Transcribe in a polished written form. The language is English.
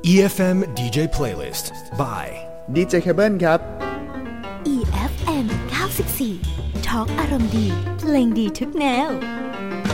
EFM DJ Playlist by DJ Cable ครับ EFM 94 ทอล์กอารมณ์ดีเพลงดีทุกแนว